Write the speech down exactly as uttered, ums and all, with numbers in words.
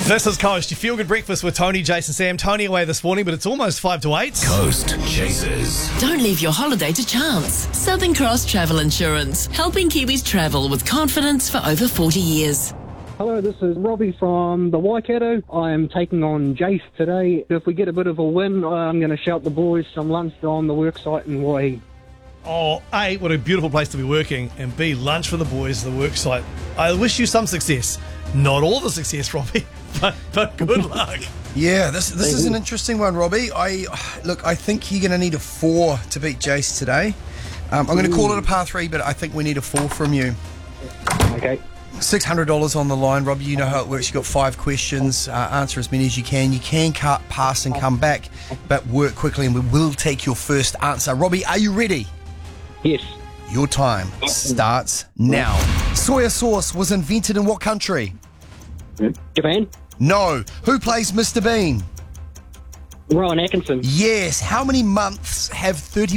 This is Coast, your feel-good breakfast with Tony, Jason, Sam. Tony away this morning, but it's almost five to eight. Coast Chasers. Don't leave your holiday to chance. Southern Cross Travel Insurance, helping Kiwis travel with confidence for over forty years. Hello, this is Robbie from the Waikato. I am taking on Jace today. If we get a bit of a win, I'm going to shout the boys some lunch on the worksite in Waihi. Oh, A, what a beautiful place to be working, and B, lunch for the boys, the work site. I wish you some success. Not all the success, Robbie, but, but good luck. Yeah, this this is an interesting one, Robbie. I look, I think you're going to need a four to beat Jace today. Um, I'm going to call it a par three, but I think we need a four from you. Okay. six hundred dollars on the line, Robbie. You know how it works. You've got five questions. Uh, answer as many as you can. You can cut, pass, and come back, but work quickly, and we will take your first answer. Robbie, are you ready? Yes. Your time starts now. Soya sauce was invented in what country? Japan. No. Who plays Mister Bean? Rowan Atkinson. Yes. How many months have thirty